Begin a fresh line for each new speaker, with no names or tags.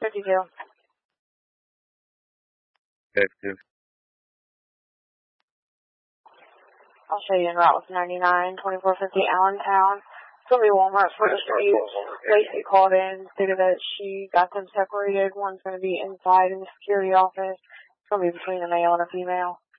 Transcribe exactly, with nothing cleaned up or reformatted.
fifty-two.
Active.
I'll show you in route with ninety-nine, twenty-four fifty Allentown. It's going to be Walmart First Street. Lacey called in, stated that she got them separated. One's going to be inside in the security office. It's going to be between a male and a female.